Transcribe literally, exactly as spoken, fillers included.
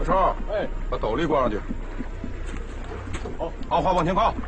超，哎，把斗笠挂上去。好，好，话往前靠。